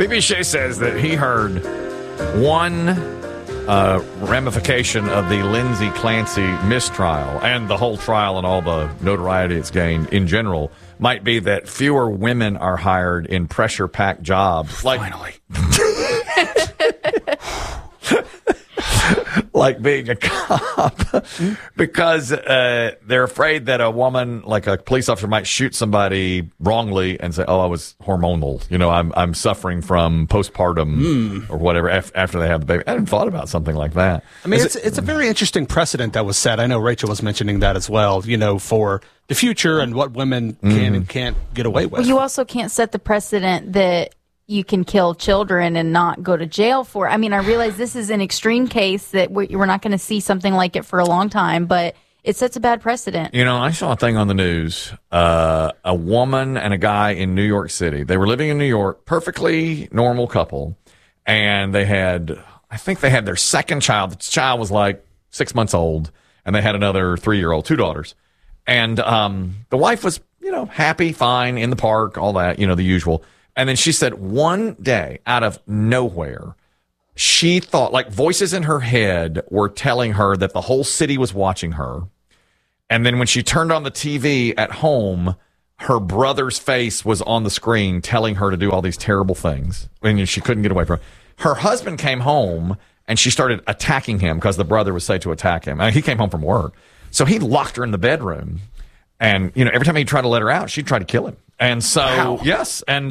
PBJ says that he heard one ramification of the Lindsay Clancy mistrial and the whole trial and all the notoriety it's gained in general might be that fewer women are hired in pressure-packed jobs. Finally. Like being a cop because they're afraid that a woman, like a police officer, might shoot somebody wrongly and say, "Oh, I was hormonal. You know, I'm suffering from postpartum or whatever after they have the baby." I hadn't thought about something like that. I mean, it's a very interesting precedent that was set. I know Rachel was mentioning that as well. You know, for the future and what women can and can't get away with. Well, you also can't set the precedent that you can kill children and not go to jail for. I mean, I realize this is an extreme case that we're not going to see something like it for a long time, but it sets a bad precedent. You know, I saw a thing on the news, a woman and a guy in New York City. They were living in New York, perfectly normal couple, and I think they had their second child. The child was like 6 months old, and they had another 3-year-old, 2 daughters. And the wife was, you know, happy, fine, in the park, all that, you know, the usual. And then she said one day, out of nowhere, she thought, like, voices in her head were telling her that the whole city was watching her. And then when she turned on the TV at home, her brother's face was on the screen telling her to do all these terrible things. And she couldn't get away from it. Her husband came home, and she started attacking him because the brother was said to attack him. He came home from work. So he locked her in the bedroom. And, you know, every time he tried to let her out, she'd try to kill him. And so, wow. Yes. And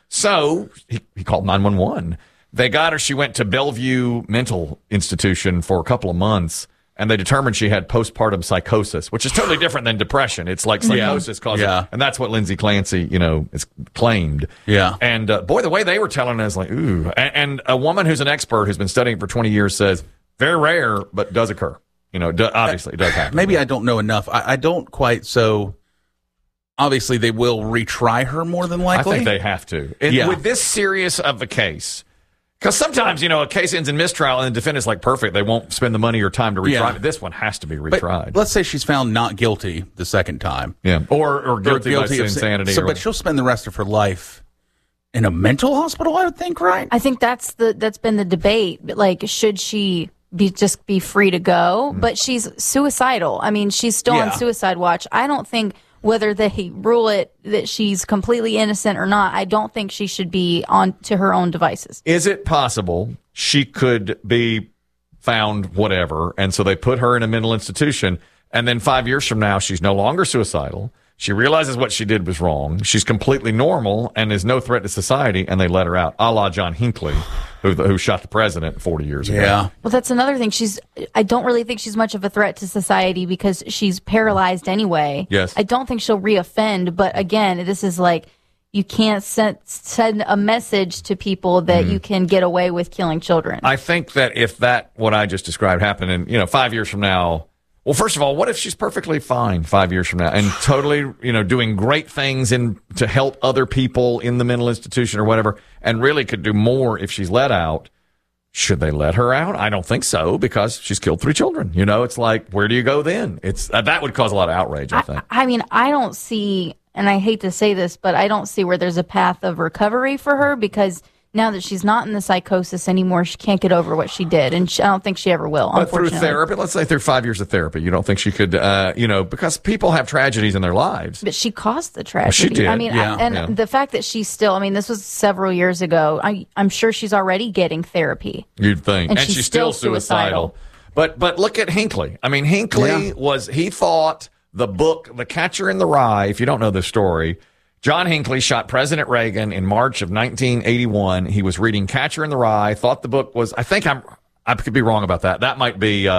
so he called 911. They got her. She went to Bellevue Mental Institution for a couple of months, and they determined she had postpartum psychosis, which is totally different than depression. It's like psychosis causing, and that's what Lindsay Clancy, you know, is claimed. Yeah. And boy, the way they were telling us, like, ooh. And a woman who's an expert who's been studying for 20 years says, very rare, but does occur. You know, obviously it does happen. Maybe I don't know enough. I don't quite so. Obviously, they will retry her more than likely. I think they have to. With this serious of a case, because sometimes, you know, a case ends in mistrial and the defendant's like, perfect, they won't spend the money or time to retry it. This one has to be retried. But let's say she's found not guilty the second time. Yeah. Or guilty by insanity. But she'll spend the rest of her life in a mental hospital, I would think, right? I think that's been the debate. Like, should she just be free to go? But she's suicidal. I mean, she's still on suicide watch. I don't think, whether they rule it that she's completely innocent or not, I don't think she should be on to her own devices. Is it possible she could be found whatever, and so they put her in a mental institution, and then 5 years from now she's no longer suicidal, she realizes what she did was wrong, she's completely normal and is no threat to society, and they let her out, a la John Hinckley, who shot the president 40 years ago. Yeah. Well, that's another thing. I don't really think she's much of a threat to society because she's paralyzed anyway. Yes. I don't think she'll reoffend, but again, this is like, you can't send a message to people that you can get away with killing children. I think that if what I just described happened in, you know, 5 years from now, well, first of all, what if she's perfectly fine 5 years from now and totally, you know, doing great things to help other people in the mental institution or whatever, and really could do more if she's let out? Should they let her out? I don't think so, because she's killed 3 children. You know, it's like, where do you go then? It's that would cause a lot of outrage, I think. I mean, I don't see, and I hate to say this, but I don't see where there's a path of recovery for her, because now that she's not in the psychosis anymore, she can't get over what she did, and I don't think she ever will, but through therapy, let's say through 5 years of therapy, you don't think she could, you know, because people have tragedies in their lives. But she caused the tragedy. Well, she did. I mean, the fact that she's still, I mean, this was several years ago. I'm sure she's already getting therapy. You'd think. And she's still suicidal. But look at Hinckley. I mean, Hinckley he thought the book, The Catcher in the Rye, if you don't know this story, John Hinckley shot President Reagan in March of 1981. He was reading Catcher in the Rye, thought the book was, I could be wrong about that. That might be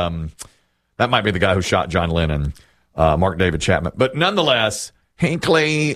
the guy who shot John Lennon, Mark David Chapman. But nonetheless, Hinckley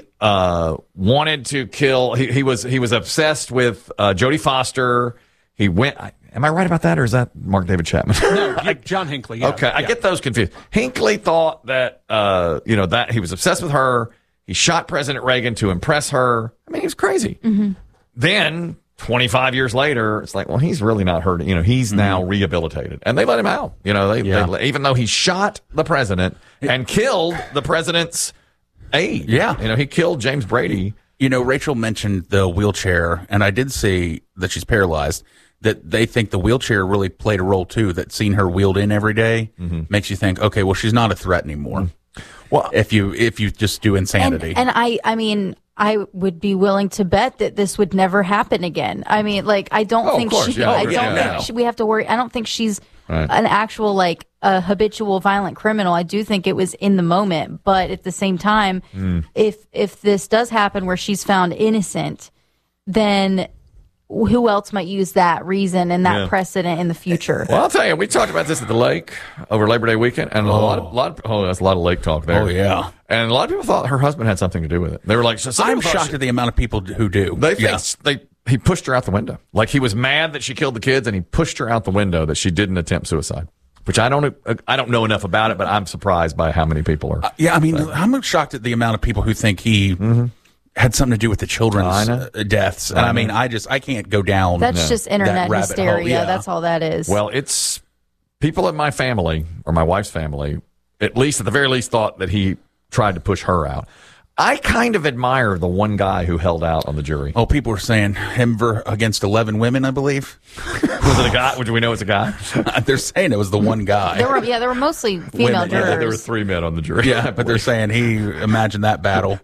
wanted to kill, he was obsessed with Jodie Foster. He went, am I right about that, or is that Mark David Chapman? No, John Hinckley. Yeah. Okay, I get those confused. Hinckley thought that, that he was obsessed with her. He shot President Reagan to impress her. I mean, he was crazy. Mm-hmm. Then, 25 years later, it's like, well, he's really not hurting. You know, he's now rehabilitated. And they let him out. You know, they even though he shot the president and killed the president's aide. Yeah. You know, he killed James Brady. Rachel mentioned the wheelchair, and I did see that she's paralyzed, that they think the wheelchair really played a role, too, that seeing her wheeled in every day makes you think, okay, well, she's not a threat anymore. Well, if you just do insanity. And I mean, I would be willing to bet that this would never happen again. I mean, like, I don't think we have to worry. I don't think she's an actual, like, a habitual violent criminal. I do think it was in the moment, but at the same time, if this does happen where she's found innocent, then who else might use that reason and that precedent in the future? Well, I'll tell you, we talked about this at the lake over Labor Day weekend, and that's a lot of lake talk there. Oh, yeah. And a lot of people thought her husband had something to do with it. They were like, I'm shocked at the amount of people who do. They think he pushed her out the window. Like, he was mad that she killed the kids, and he pushed her out the window that she didn't attempt suicide. Which I don't know enough about it, but I'm surprised by how many people are. I'm shocked at the amount of people who think he had something to do with the children's deaths. And I mean, I can't go down. That's just internet hysteria. Yeah. That's all that is. Well, it's people in my family, or my wife's family, at the very least, thought that he tried to push her out. I kind of admire the one guy who held out on the jury. Oh, people were saying him against 11 women, I believe. Was it a guy? Do we know it's a guy? They're saying it was the one guy. There were mostly female jurors. Yeah, there were 3 men on the jury. Yeah, but they're saying imagine that battle.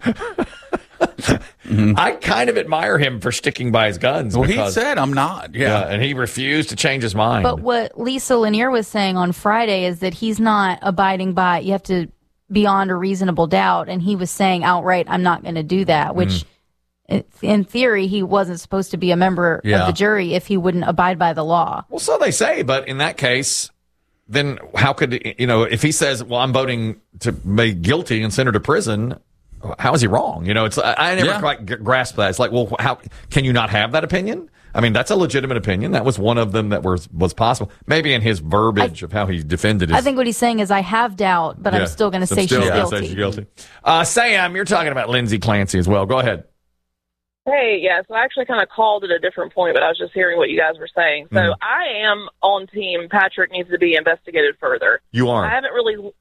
I kind of admire him for sticking by his guns. Well, he said, I'm not. Yeah. And he refused to change his mind. But what Lisa Lanier was saying on Friday is that he's not abiding by, you have to beyond a reasonable doubt, and he was saying outright, I'm not going to do that, which in theory he wasn't supposed to be a member of the jury if he wouldn't abide by the law. Well, so they say, but in that case, then how could, if he says, well, I'm voting to be guilty and send her to prison, how is he wrong? I never quite grasp that. It's like, well, how can you not have that opinion? I mean, that's a legitimate opinion. That was one of them that was possible. Maybe in his verbiage of how he defended it. I think what he's saying is, I have doubt, but I'm still going to say she's guilty. Sam, you're talking about Lindsay Clancy as well. Go ahead. Hey, so I actually kind of called at a different point, but I was just hearing what you guys were saying. So I am on team Patrick needs to be investigated further. You are? I haven't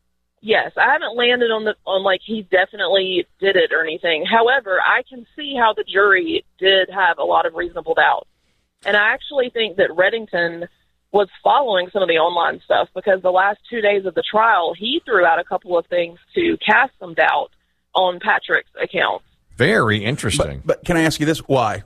landed on like he definitely did it or anything. However, I can see how the jury did have a lot of reasonable doubt. And I actually think that Reddington was following some of the online stuff, because the last 2 days of the trial, he threw out a couple of things to cast some doubt on Patrick's account. Very interesting. But can I ask you this? Why?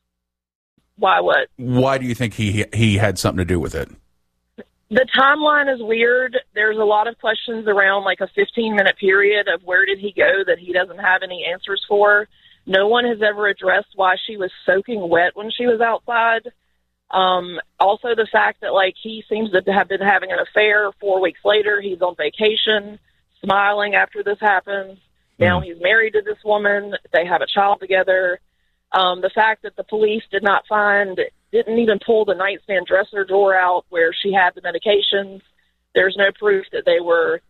Why what? Why do you think he had something to do with it? The timeline is weird. There's a lot of questions around like a 15-minute period of where did he go that he doesn't have any answers for. No one has ever addressed why she was soaking wet when she was outside. Also, the fact that like he seems to have been having an affair 4 weeks later. He's on vacation, smiling after this happens. Now he's married to this woman. They have a child together. The fact that the police didn't even pull the nightstand dresser drawer out where she had the medications. There's no proof that they were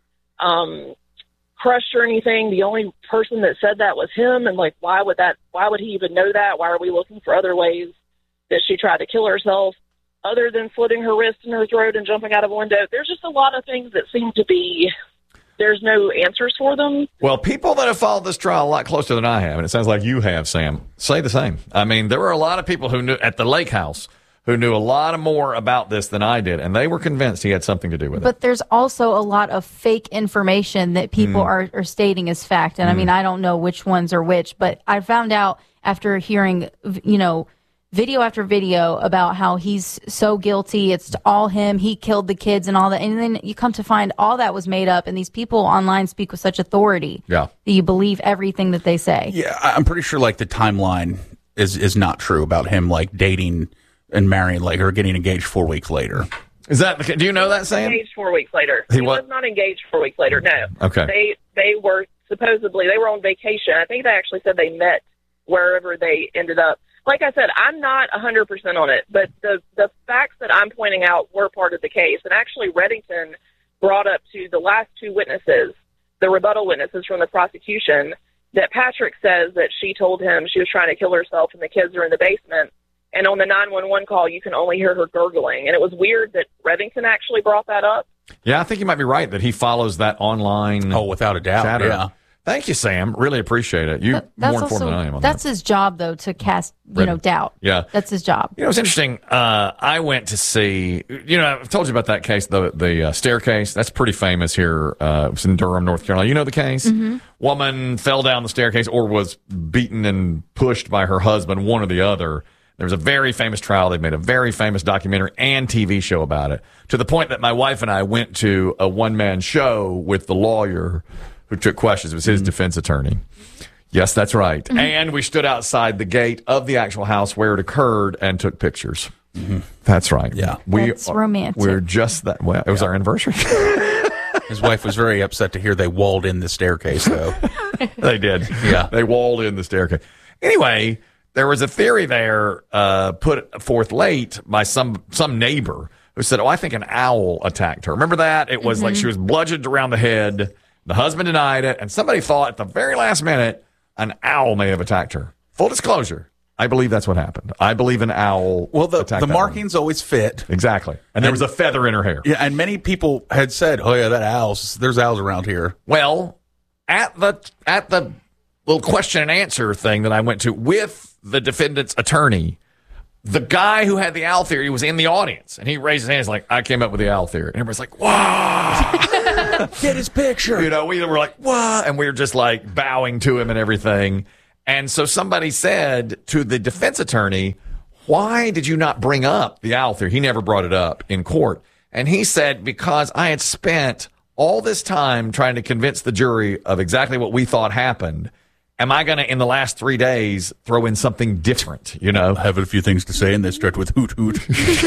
crushed or anything. The only person that said that was him. And like, why would he even know that? Why are we looking for other ways that she tried to kill herself other than slitting her wrist in her throat and jumping out of a window? There's just a lot of things that seem to be, there's no answers for them. Well, people that have followed this trial a lot closer than I have, and it sounds like you have, Sam, say the same. I mean, there were a lot of people who knew at the lake house who knew a lot more about this than I did, and they were convinced he had something to do with it. But there's also a lot of fake information that people are stating as fact. And I mean, I don't know which ones are which, but I found out after hearing, video after video about how he's so guilty. It's all him. He killed the kids and all that. And then you come to find all that was made up. And these people online speak with such authority that you believe everything that they say. Yeah, I'm pretty sure like the timeline is not true about him like dating and marrying like or getting engaged 4 weeks later. Is that? Do you know that, Sam? Engaged 4 weeks later. He was not engaged 4 weeks later. No. Okay. They were supposedly on vacation. I think they actually said they met wherever they ended up. Like I said, I'm not 100% on it, but the facts that I'm pointing out were part of the case. And actually, Reddington brought up to the last two witnesses, the rebuttal witnesses from the prosecution, that Patrick says that she told him she was trying to kill herself and the kids are in the basement. And on the 911 call, you can only hear her gurgling. And it was weird that Reddington actually brought that up. Yeah, I think you might be right that he follows that online. Oh, without a doubt. Chatter. Yeah. Thank you, Sam. Really appreciate it. You more informed than I am on that's that. his job, though, to cast doubt. Yeah. That's his job. You know, it's interesting. I went to see, I've told you about that case, the staircase. That's pretty famous here. It was in Durham, North Carolina. You know the case? Mm-hmm. Woman fell down the staircase or was beaten and pushed by her husband, one or the other. There was a very famous trial. They've made a very famous documentary and TV show about it, to the point that my wife and I went to a one-man show with the lawyer who took questions. It was his defense attorney. Yes, that's right. Mm-hmm. And we stood outside the gate of the actual house where it occurred and took pictures. Mm-hmm. That's right. Yeah. That's romantic. We're just that. Well, it was our anniversary. His wife was very upset to hear they walled in the staircase, though. They did. Yeah. They walled in the staircase. Anyway, there was a theory there put forth late by some neighbor who said, I think an owl attacked her. Remember that? It was like she was bludgeoned around the head. The husband denied it, and somebody thought at the very last minute an owl may have attacked her. Full disclosure, I believe that's what happened. I believe an owl attacked the markings always fit. Exactly. And there was a feather in her hair. Yeah, and many people had said, oh, yeah, there's owls around here. Well, at the little question and answer thing that I went to with the defendant's attorney, the guy who had the owl theory was in the audience, and he raised his hand. He's like, I came up with the owl theory. And everybody's like, wow. Get his picture. We were like, what? And we were just like bowing to him and everything. And so somebody said to the defense attorney, why did you not bring up the owl theory? He never brought it up in court. And he said, because I had spent all this time trying to convince the jury of exactly what we thought happened. Am I going to, in the last 3 days, throw in something different, I have a few things to say, and they start with hoot, hoot.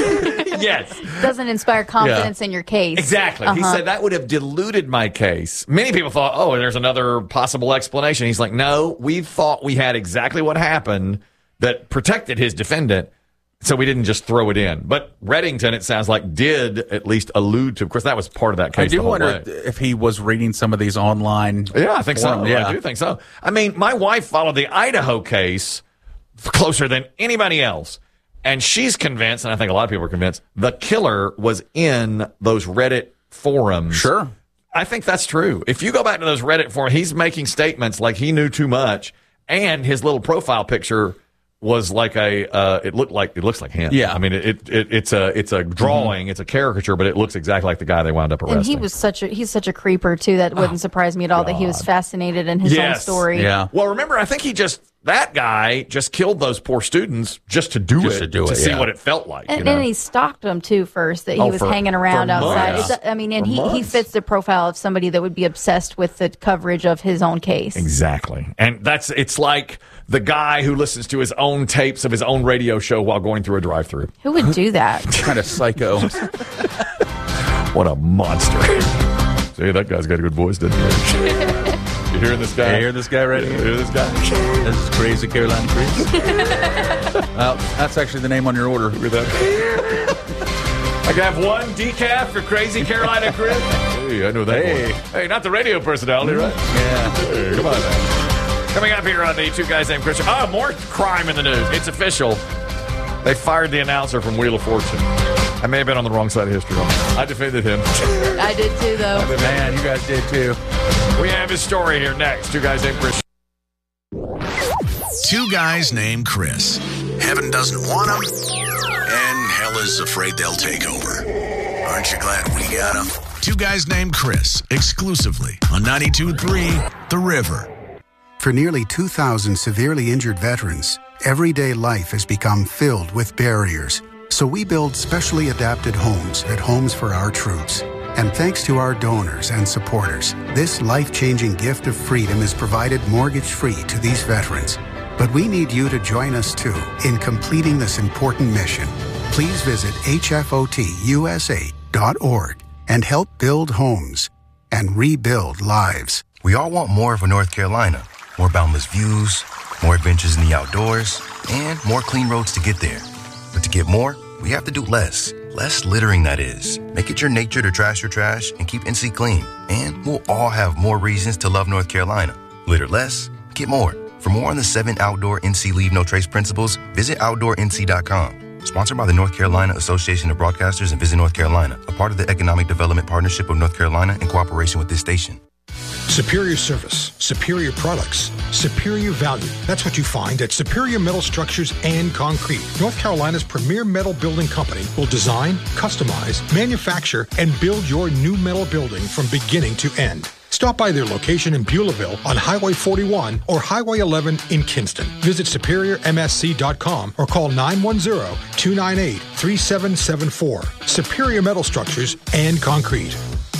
Yes. Doesn't inspire confidence in your case. Exactly. He said that would have diluted my case. Many people thought, there's another possible explanation. He's like, no, we thought we had exactly what happened that protected his defendant, so we didn't just throw it in. But Reddington, it sounds like, did at least allude to. Of course, that was part of that case. I do wonder if he was reading some of these online. Yeah, I think so. Yeah. I do think so. I mean, my wife followed the Idaho case closer than anybody else. And she's convinced, and I think a lot of people are convinced, the killer was in those Reddit forums. Sure. I think that's true. If you go back to those Reddit forums, he's making statements like he knew too much, and his little profile picture was like it looks like him. Yeah. I mean, it's a drawing, it's a caricature, but it looks exactly like the guy they wound up arresting. And he's such a creeper too. That wouldn't surprise me at all. That he was fascinated in his own story. Yeah. Well, remember, I think that guy just killed those poor students just to do it, to see what it felt like. And then he stalked them too first, that he was hanging around outside. He fits the profile of somebody that would be obsessed with the coverage of his own case. Exactly. And it's like the guy who listens to his own tapes of his own radio show while going through a drive-thru. Who would do that? Kind of psycho. What a monster. See, that guy's got a good voice, doesn't he? You hearing this guy? You hear this guy right here? You hear this guy? This is Crazy Carolina Chris. Well, that's actually the name on your order. Look at that. I can have one decaf for Crazy Carolina Chris. Hey, I know that one. Hey, not the radio personality, right? Yeah. Hey, come on, man. Coming up here on the Two Guys Named Chris. More crime in the news. It's official. They fired the announcer from Wheel of Fortune. I may have been on the wrong side of history. I defended him. I did too, though. Man, you guys did too. We have his story here next. Two Guys Named Chris. Two Guys Named Chris. Heaven doesn't want them, and hell is afraid they'll take over. Aren't you glad we got them? Two Guys Named Chris, exclusively on 92.3 The River. For nearly 2,000 severely injured veterans, everyday life has become filled with barriers. So we build specially adapted homes at Homes for Our Troops. And thanks to our donors and supporters, this life-changing gift of freedom is provided mortgage-free to these veterans. But we need you to join us, too, in completing this important mission. Please visit hfotusa.org and help build homes and rebuild lives. We all want more of a North Carolina. More boundless views, more adventures in the outdoors, and more clean roads to get there. But to get more, we have to do less. Less littering, that is. Make it your nature to trash your trash and keep NC clean. And we'll all have more reasons to love North Carolina. Litter less, get more. For more on the 7 outdoor NC Leave No Trace principles, visit OutdoorNC.com. Sponsored by the North Carolina Association of Broadcasters and Visit North Carolina, a part of the Economic Development Partnership of North Carolina in cooperation with this station. Superior service, superior products, superior value. That's what you find at Superior Metal Structures and Concrete. North Carolina's premier metal building company will design, customize, manufacture, and build your new metal building from beginning to end. Stop by their location in Beulahville on Highway 41 or Highway 11 in Kinston. Visit SuperiorMSC.com or call 910-298-3774. Superior Metal Structures and Concrete.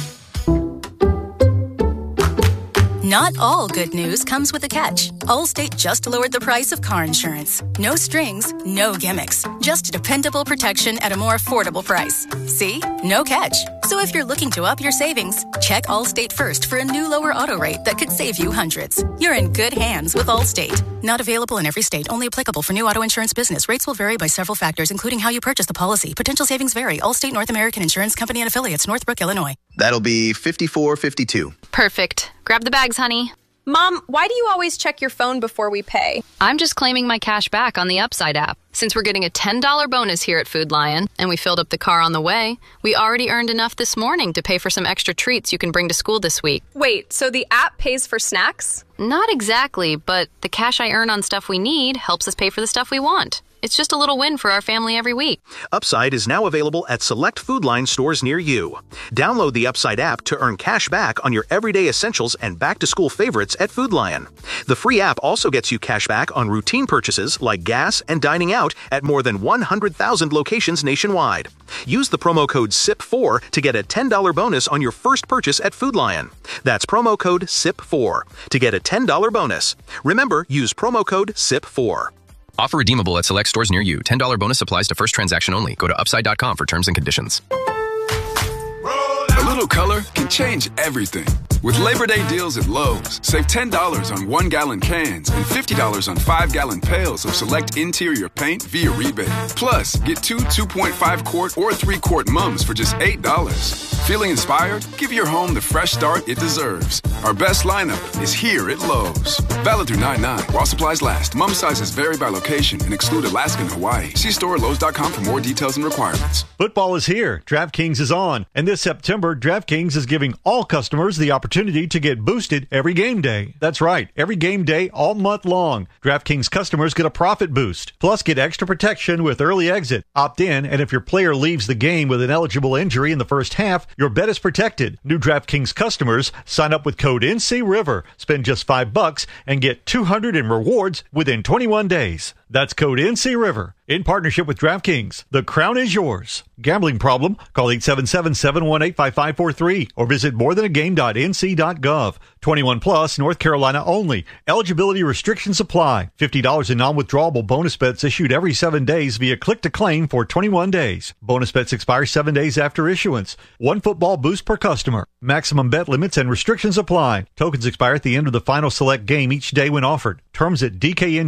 Not all good news comes with a catch. Allstate just lowered the price of car insurance. No strings, no gimmicks. Just dependable protection at a more affordable price. See? No catch. So if you're looking to up your savings, check Allstate first for a new lower auto rate that could save you hundreds. You're in good hands with Allstate. Not available in every state. Only applicable for new auto insurance business. Rates will vary by several factors, including how you purchase the policy. Potential savings vary. Allstate North American Insurance Company and affiliates, Northbrook, Illinois. That'll be $54.52. Perfect. Grab the bags, honey. Mom, why do you always check your phone before we pay? I'm just claiming my cash back on the Upside app. Since we're getting a $10 bonus here at Food Lion, and we filled up the car on the way, we already earned enough this morning to pay for some extra treats you can bring to school this week. Wait, so the app pays for snacks? Not exactly, but the cash I earn on stuff we need helps us pay for the stuff we want. It's just a little win for our family every week. Upside is now available at select Food Line stores near you. Download the Upside app to earn cash back on your everyday essentials and back-to-school favorites at Food Lion. The free app also gets you cash back on routine purchases like gas and dining out at more than 100,000 locations nationwide. Use the promo code SIP4 to get a $10 bonus on your first purchase at Food Lion. That's promo code SIP4 to get a $10 bonus. Remember, use promo code SIP4. Offer redeemable at select stores near you. $10 bonus applies to first transaction only. Go to Upside.com for terms and conditions. A little color can change everything. With Labor Day deals at Lowe's, save $10 on 1-gallon cans and $50 on 5-gallon pails of select interior paint via rebate. Plus, get 2 2.5-quart or 3-quart mums for just $8. Feeling inspired? Give your home the fresh start it deserves. Our best lineup is here at Lowe's. Valid through 9/9 while supplies last. Mum sizes vary by location and exclude Alaska and Hawaii. See store at Lowe's.com for more details and requirements. Football is here. DraftKings is on. And this September, DraftKings is giving all customers the opportunity to get boosted every game day. That's right. Every game day all month long. DraftKings customers get a profit boost. Plus, get extra protection with early exit. Opt in, and if your player leaves the game with an eligible injury in the first half, your bet is protected. New DraftKings customers sign up with code NCRiver. Spend just $5 and get $200 in rewards within 21 days. That's code NCRiver. In partnership with DraftKings, the crown is yours. Gambling problem? Call 877-718-5543 or visit morethanagame.nc.gov. 21 plus, North Carolina only. Eligibility restrictions apply. $50 in non-withdrawable bonus bets issued every 7 days via click to claim for 21 days. Bonus bets expire 7 days after issuance. One football boost per customer. Maximum bet limits and restrictions apply. Tokens expire at the end of the final select game each day when offered. Terms at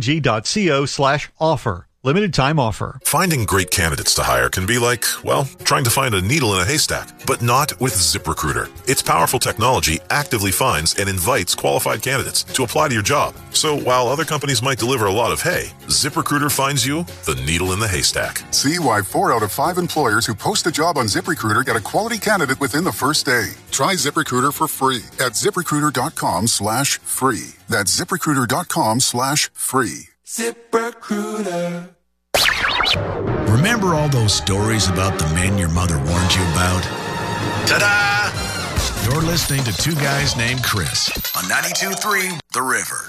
dkng.co/offer. Limited time offer. Finding great candidates to hire can be like, well, trying to find a needle in a haystack, but not with ZipRecruiter. Its powerful technology actively finds and invites qualified candidates to apply to your job. So while other companies might deliver a lot of hay, ZipRecruiter finds you the needle in the haystack. See why 4 out of 5 employers who post a job on ZipRecruiter get a quality candidate within the first day. Try ZipRecruiter for free at ZipRecruiter.com/free. That's ZipRecruiter.com/free. ZipRecruiter. Remember all those stories about the men your mother warned you about? Ta-da! You're listening to Two Guys Named Chris on 92.3 The River.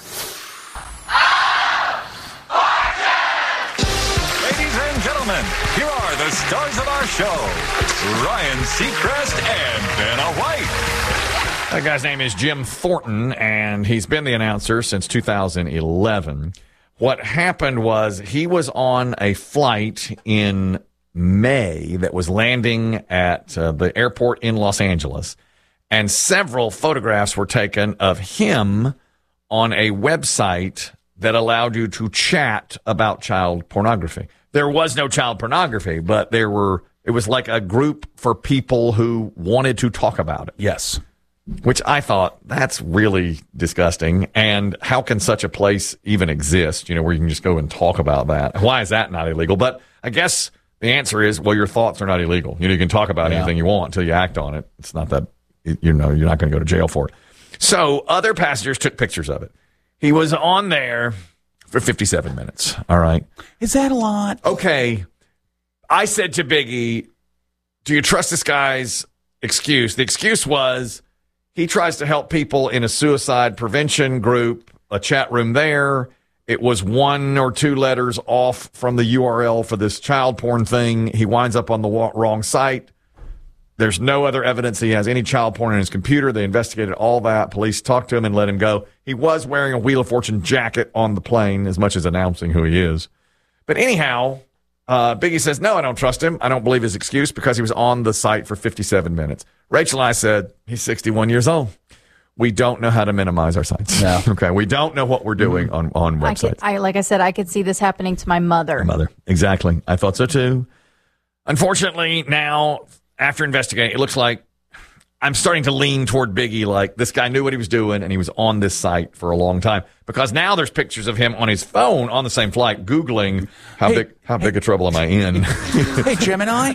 Ladies and gentlemen, here are the stars of our show, Ryan Seacrest and Vanna White. That guy's name is Jim Thornton, and he's been the announcer since 2011. What happened was he was on a flight in May that was landing at the airport in Los Angeles, and several photographs were taken of him on a website that allowed you to chat about child pornography. There was no child pornography, but it was like a group for people who wanted to talk about it. Yes. Which I thought, that's really disgusting. And how can such a place even exist, where you can just go and talk about that? Why is that not illegal? But I guess the answer is, well, your thoughts are not illegal. You can talk about anything you want until you act on it. It's not that, you're not going to go to jail for it. So other passengers took pictures of it. He was on there for 57 minutes. All right. Is that a lot? Okay. I said to Biggie, do you trust this guy's excuse? The excuse was he tries to help people in a suicide prevention group, a chat room there. It was 1 or 2 letters off from the URL for this child porn thing. He winds up on the wrong site. There's no other evidence he has any child porn in his computer. They investigated all that. Police talked to him and let him go. He was wearing a Wheel of Fortune jacket on the plane, as much as announcing who he is. But anyhow, Biggie says, no, I don't trust him. I don't believe his excuse because he was on the site for 57 minutes. Rachel and I said, he's 61 years old. We don't know how to minimize our sites. No. Okay, we don't know what we're doing on websites. Like I said, I could see this happening to my mother. Exactly. I thought so too. Unfortunately, now, after investigating, it looks like I'm starting to lean toward Biggie, like this guy knew what he was doing and he was on this site for a long time. Because now there's pictures of him on his phone on the same flight, Googling how big a trouble am I in. Hey, Gemini,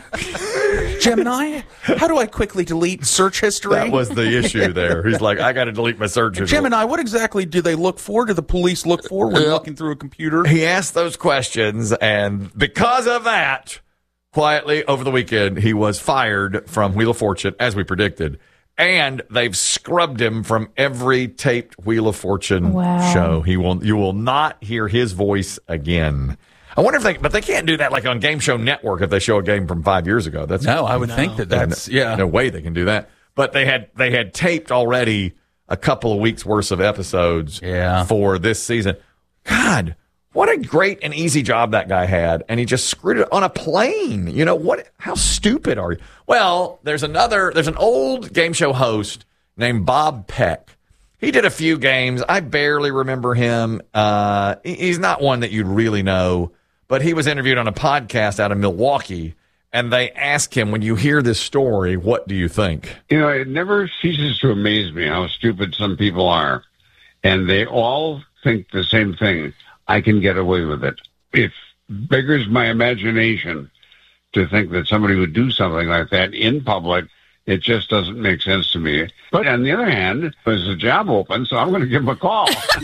how do I quickly delete search history? That was the issue there. He's like, I got to delete my search history. Gemini, what exactly do they look for? Do the police look for when looking through a computer? He asked those questions, and because of that, quietly over the weekend, he was fired from Wheel of Fortune, as we predicted. And they've scrubbed him from every taped Wheel of Fortune show. You will not hear his voice again. I wonder if but they can't do that like on Game Show Network if they show a game from 5 years ago. I would think that's no way they can do that. But they had taped already a couple of weeks worth of episodes for this season. God, what a great and easy job that guy had, and he just screwed it on a plane. You know what? How stupid are you? Well, there's an old game show host named Bob Peck. He did a few games. I barely remember him. He's not one that you'd really know, but he was interviewed on a podcast out of Milwaukee, and they asked him, when you hear this story, what do you think? You know, it never ceases to amaze me how stupid some people are, and they all think the same thing. I can get away with it. It beggars my imagination to think that somebody would do something like that in public. It just doesn't make sense to me. But on the other hand, there's a job open, so I'm going to give him a call.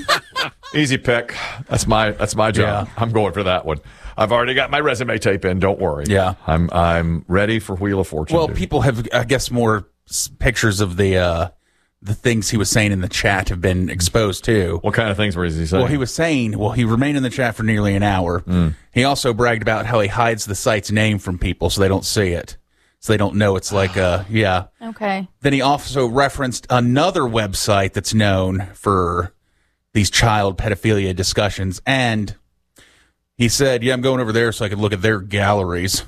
Easy pick. That's my job. Yeah. I'm going for that one. I've already got my resume tape in. Don't worry. Yeah. I'm ready for Wheel of Fortune. Well, people have, I guess, more pictures of the things he was saying in the chat have been exposed too. What kind of things was he saying? Well, he was saying, he remained in the chat for nearly an hour. He also bragged about how he hides the site's name from people so they don't see it. So they don't know it's like Okay. Then he also referenced another website that's known for these child pedophilia discussions. And he said, I'm going over there so I can look at their galleries.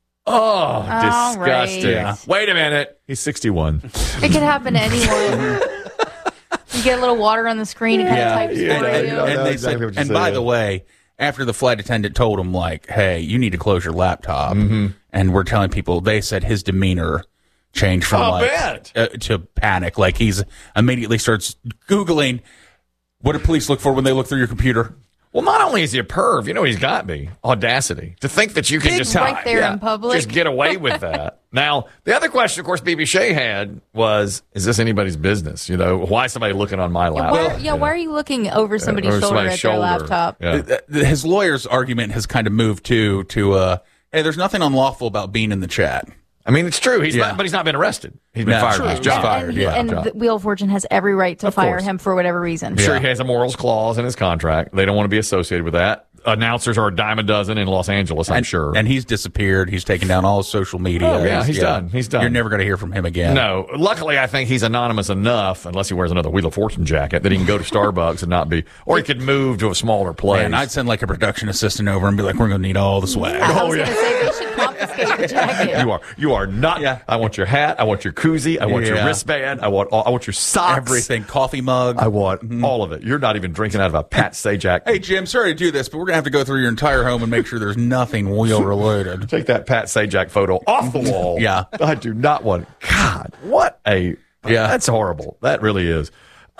Oh, disgusting. Right. Yeah. Wait a minute. He's 61. It could happen to anyone. You get a little water on the screen and kind of types for you. And they said, and by the way, after the flight attendant told him, like, hey, you need to close your laptop, and we're telling people, they said his demeanor changed from to panic. Like, he's immediately starts Googling, what do police look for when they look through your computer? Well, not only is he a perv, you know he's got me. Audacity. To think that you can just right there in public. Just get away with that. Now, the other question, of course, BB Shea had was, is this anybody's business? You know, why is somebody looking on my laptop? Why are you looking over somebody's shoulder at their laptop? Yeah. His lawyer's argument has kind of moved to hey, there's nothing unlawful about being in the chat. I mean, it's true. But he's not been arrested. He's been fired from his job. And the Wheel of Fortune has every right to fire him for whatever reason. I'm sure he has a morals clause in his contract. They don't want to be associated with that. Announcers are a dime a dozen in Los Angeles, I'm sure. And he's disappeared. He's taken down all his social media. Oh, yeah, he's done. He's done. You're never going to hear from him again. No. Luckily, I think he's anonymous enough, unless he wears another Wheel of Fortune jacket, that he can go to Starbucks and not be, or he could move to a smaller place. And I'd send like a production assistant over and be like, we're going to need all the swag. I was going to say, they should confiscate the jacket. You are not. Yeah. I want your hat. I want your koozie. I want your wristband. I want your socks. Everything. Coffee mug. I want all of it. You're not even drinking out of a Pat Sajak. Hey, Jim, sorry to do this, but we're going to have to go through your entire home and make sure there's nothing wheel related. Take that Pat Sajak photo off the wall. Yeah. I do not want it. God, what a... Yeah. That's horrible. That really is.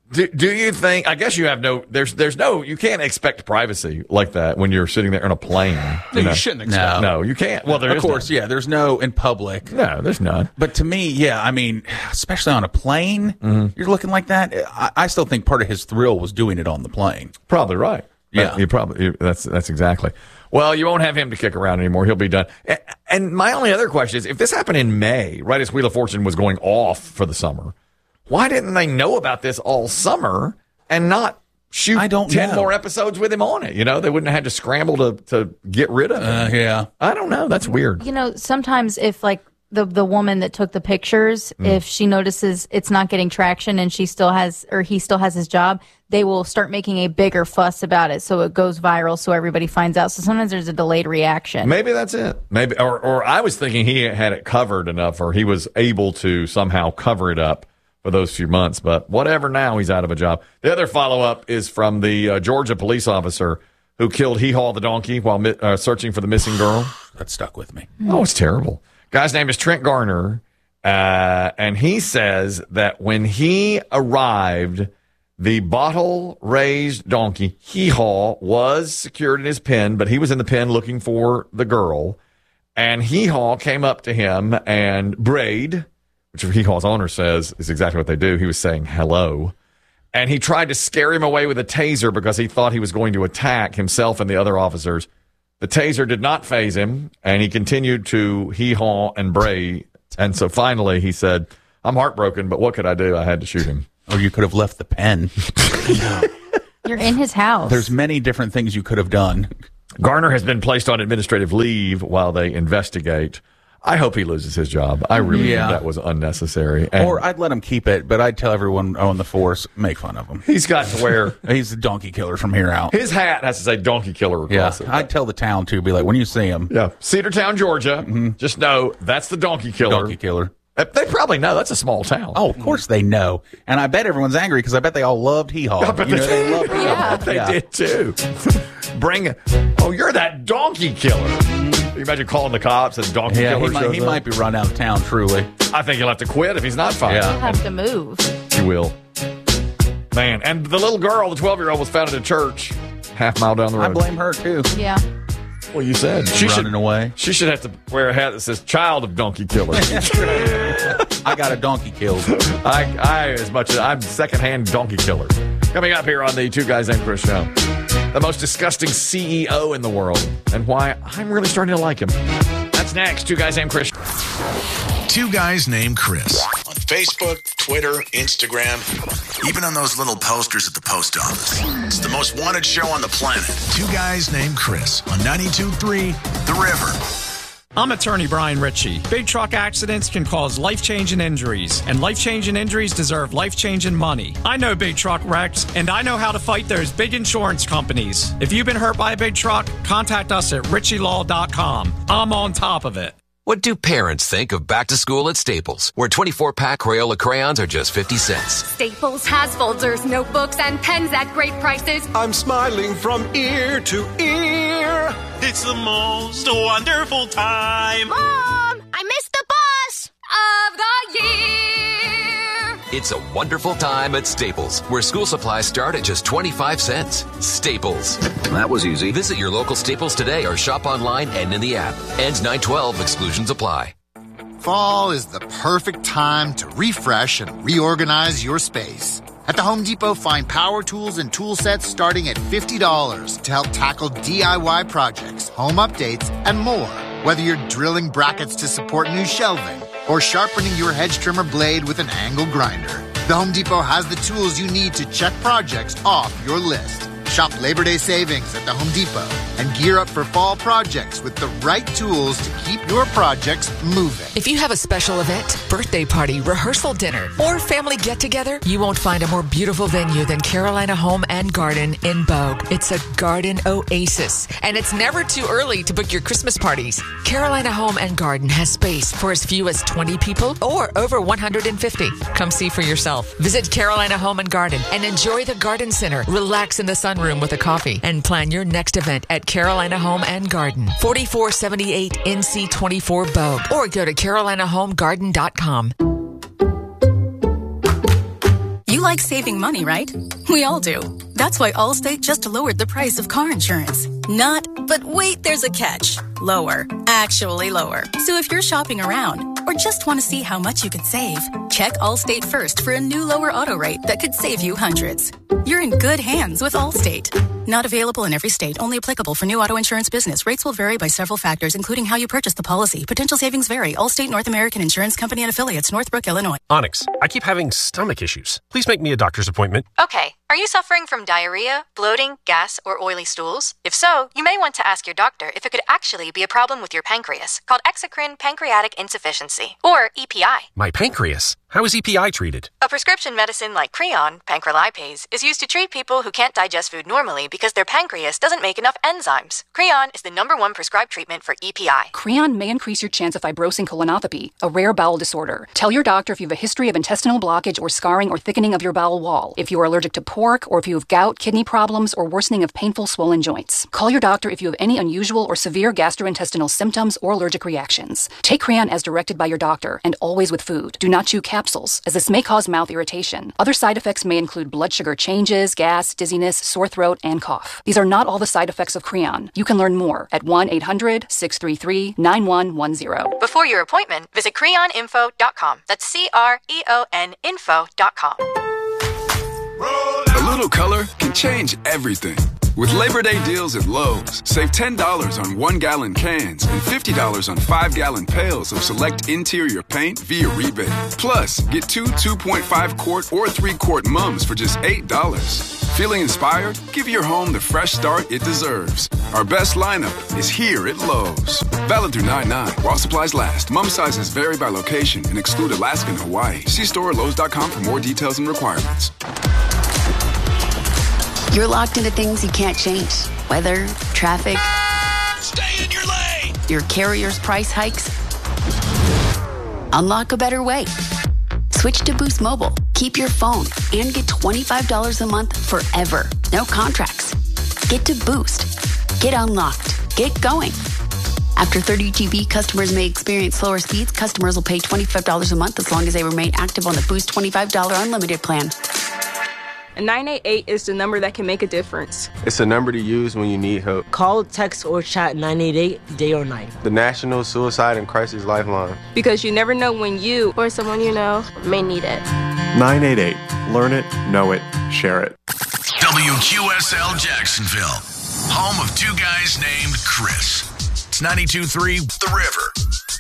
Do you think? I guess you have no. There's no. You can't expect privacy like that when you're sitting there in a plane. You shouldn't expect. No, you can't. Well, of course, yeah. There's no in public. No, there's none. But to me, yeah. I mean, especially on a plane, you're looking like that. I still think part of his thrill was doing it on the plane. Probably right. Yeah, that's exactly. Well, you won't have him to kick around anymore. He'll be done. And my only other question is, if this happened in May, right as Wheel of Fortune was going off for the summer, why didn't they know about this all summer and not shoot 10 more episodes with him on it? You know, they wouldn't have had to scramble to get rid of him. Yeah. I don't know. That's weird. You know, sometimes if like the woman that took the pictures, if she notices it's not getting traction and he still has his job, they will start making a bigger fuss about it so it goes viral so everybody finds out. So sometimes there's a delayed reaction. Maybe that's it. Maybe or I was thinking he had it covered enough, or he was able to somehow cover it up for those few months, but whatever, now he's out of a job. The other follow-up is from the Georgia police officer who killed Hee Haw the donkey while searching for the missing girl. That stuck with me. Oh, it's terrible. Guy's name is Trent Garner, and he says that when he arrived, the bottle-raised donkey, Hee Haw, was secured in his pen, but he was in the pen looking for the girl, and Hee Haw came up to him and brayed, which Hee Haw's owner says is exactly what they do. He was saying hello. And he tried to scare him away with a taser because he thought he was going to attack himself and the other officers. The taser did not faze him, and he continued to hee-haw and bray. And so finally he said, I'm heartbroken, but what could I do? I had to shoot him. Or you could have left the pen. You're in his house. There's many different things you could have done. Garner has been placed on administrative leave while they investigate. I hope he loses his job. I really think that was unnecessary. And or I'd let him keep it, but I'd tell everyone on the force, make fun of him. He's got to wear... He's the donkey killer from here out. His hat has to say donkey killer across it. I'd tell the town, too, be like, when you see him... Yeah, Cedartown, Georgia, just know that's the donkey killer. Donkey killer. They probably know. That's a small town. Oh, of course they know. And I bet everyone's angry because I bet they all loved Hee Haw. They loved Hee Haw. They did, too. You're that donkey killer. Can you imagine calling the cops and donkey killer? He might be run out of town, truly. I think he'll have to quit if he's not fired. He'll have to move. He will. Man, and the little girl, the 12-year-old, was found at a church half-mile down the road. I blame her, too. Yeah. Well, you said. She's running away. She should have to wear a hat that says child of donkey killer. I got a donkey killed. I'm secondhand donkey killer. Coming up here on the Two Guys Named Chris show. The most disgusting CEO in the world, and why I'm really starting to like him. That's next. Two Guys Named Chris. Two Guys Named Chris. On Facebook, Twitter, Instagram, even on those little posters at the post office. It's the most wanted show on the planet. Two Guys Named Chris on 92.3 The River. I'm attorney Brian Ritchie. Big truck accidents can cause life-changing injuries, and life-changing injuries deserve life-changing money. I know big truck wrecks, and I know how to fight those big insurance companies. If you've been hurt by a big truck, contact us at ritchielaw.com. I'm on top of it. What do parents think of back to school at Staples, where 24-pack Crayola crayons are just 50 cents? Staples has folders, notebooks, and pens at great prices. I'm smiling from ear to ear. It's the most wonderful time. Mom, I missed the bus of the year. It's a wonderful time at Staples, where school supplies start at just 25 cents. Staples. That was easy. Visit your local Staples today or shop online and in the app. Ends 9/12. Exclusions apply. Fall is the perfect time to refresh and reorganize your space. At the Home Depot, find power tools and tool sets starting at $50 to help tackle DIY projects, home updates, and more. Whether you're drilling brackets to support new shelving or sharpening your hedge trimmer blade with an angle grinder, the Home Depot has the tools you need to check projects off your list. Shop Labor Day savings at the Home Depot and gear up for fall projects with the right tools to keep your projects moving. If you have a special event, birthday party, rehearsal dinner, or family get-together, you won't find a more beautiful venue than Carolina Home and Garden in Bogue. It's a garden oasis, and it's never too early to book your Christmas parties. Carolina Home and Garden has space for as few as 20 people or over 150. Come see for yourself. Visit Carolina Home and Garden and enjoy the garden center. Relax in the sunroom with a coffee and plan your next event at Carolina Home and Garden, 4478 NC 24 Bogue, or go to carolinahomegarden.com. You like saving money, right? We all do. That's why Allstate just lowered the price of car insurance. Not, but wait, there's a catch. Lower. Actually lower. So if you're shopping around or just want to see how much you can save, check Allstate first for a new lower auto rate that could save you hundreds. You're in good hands with Allstate. Not available in every state. Only applicable for new auto insurance business. Rates will vary by several factors, including how you purchase the policy. Potential savings vary. Allstate North American Insurance Company and affiliates, Northbrook, Illinois. Onyx, I keep having stomach issues. Please make me a doctor's appointment. Okay. Are you suffering from diarrhea, bloating, gas, or oily stools? If so, you may want to ask your doctor if it could actually be a problem with your pancreas, called exocrine pancreatic insufficiency, or EPI. My pancreas? How is EPI treated? A prescription medicine like Creon, pancrelipase, is used to treat people who can't digest food normally because their pancreas doesn't make enough enzymes. Creon is the #1 prescribed treatment for EPI. Creon may increase your chance of fibrosing colonopathy, a rare bowel disorder. Tell your doctor if you have a history of intestinal blockage or scarring or thickening of your bowel wall, if you are allergic to pork, or if you have gout, kidney problems, or worsening of painful swollen joints. Call your doctor if you have any unusual or severe gastrointestinal symptoms or allergic reactions. Take Creon as directed by your doctor, and always with food. Do not chew capsules, as this may cause mouth irritation. Other side effects may include blood sugar changes, gas, dizziness, sore throat, and cough. These are not all the side effects of Creon. You can learn more at 1-800-633-9110. Before your appointment, visit creoninfo.com. That's CREON info.com. A little color can change everything. With Labor Day deals at Lowe's, save $10 on 1-gallon cans and $50 on 5-gallon pails of select interior paint via rebate. Plus, get 2 2.5-quart or 3-quart mums for just $8. Feeling inspired? Give your home the fresh start it deserves. Our best lineup is here at Lowe's. Valid through 9/9 while supplies last. Mum sizes vary by location and exclude Alaska and Hawaii. See store or Lowe's.com for more details and requirements. You're locked into things you can't change. Weather, traffic. Stay in your lane. Your carrier's price hikes. Unlock a better way. Switch to Boost Mobile. Keep your phone and get $25 a month forever. No contracts. Get to Boost. Get unlocked. Get going. After 30 GB, customers may experience slower speeds. Customers will pay $25 a month as long as they remain active on the Boost $25 unlimited plan. 988 is the number that can make a difference. It's a number to use when you need help. Call, text, or chat 988 day or night. The National Suicide and Crisis Lifeline. Because you never know when you or someone you know may need it. 988. Learn it, know it, share it. WQSL Jacksonville, home of two guys named Chris. It's 92.3 The River.